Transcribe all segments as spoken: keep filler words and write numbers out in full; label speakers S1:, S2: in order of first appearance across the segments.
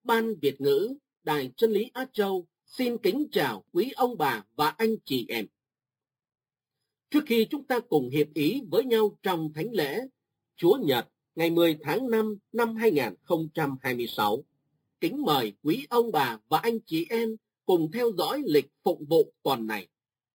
S1: Ban Việt ngữ, Đài Chân lý Á Châu xin kính chào quý ông bà và anh chị em. Trước khi chúng ta cùng hiệp ý với nhau trong thánh lễ Chúa Nhật ngày mười tháng năm năm hai nghìn không trăm hai mươi sáu, kính mời quý ông bà và anh chị em cùng theo dõi lịch phụng vụ tuần này.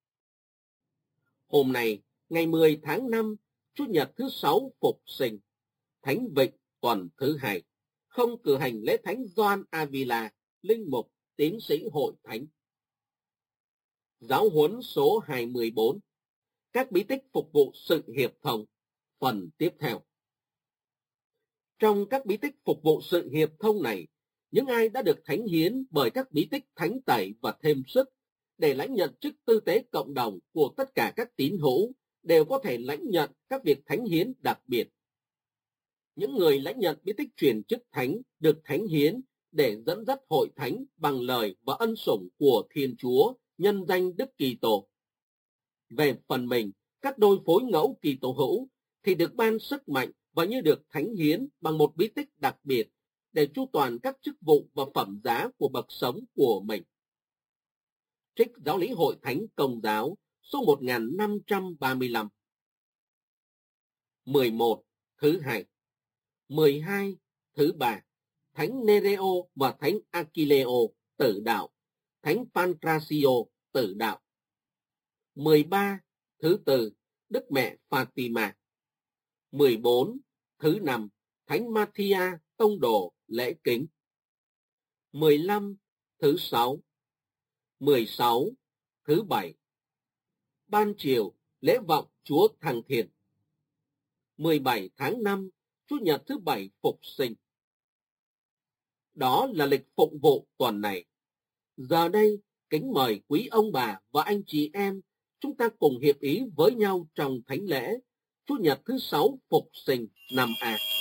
S1: Hôm nay, ngày mười tháng năm, Chủ nhật thứ sáu Phục sinh, Thánh Vịnh tuần thứ hai, không cử hành lễ Thánh Gioan Avila, linh mục, tiến sĩ hội thánh. Giáo huấn số hai mươi bốn, các bí tích phục vụ sự hiệp thông, phần tiếp theo. Trong các bí tích phục vụ sự hiệp thông này, những ai đã được thánh hiến bởi các bí tích thánh tẩy và thêm sức để lãnh nhận chức tư tế cộng đồng của tất cả các tín hữu đều có thể lãnh nhận các việc thánh hiến đặc biệt. Những người lãnh nhận bí tích truyền chức thánh được thánh hiến để dẫn dắt hội thánh bằng lời và ân sủng của Thiên Chúa nhân danh Đức Kitô. Về phần mình, các đôi phối ngẫu Kitô hữu thì được ban sức mạnh và như được thánh hiến bằng một bí tích đặc biệt để chu toàn các chức vụ và phẩm giá của bậc sống của mình. Trích Giáo lý Hội Thánh Công giáo số một nghìn năm trăm ba mươi lăm. mười một. Thứ hai. mười hai. Thứ ba. Thánh Nereo và Thánh Achilleo tử đạo. Thánh Pancrazio tử đạo. mười ba. Thứ tư. Đức Mẹ Fatima. mười bốn. Thứ năm. Thánh Mathia tông đồ lễ kính. mười lăm. Thứ sáu. mười sáu. Thứ bảy. Ban chiều lễ vọng Chúa Thăng Thiên. mười bảy tháng năm, Chủ nhật thứ bảy Phục sinh. Đó là lịch phụng vụ tuần này. Giờ đây, kính mời quý ông bà và anh chị em, chúng ta cùng hiệp ý với nhau trong thánh lễ Chủ nhật thứ sáu Phục sinh năm A.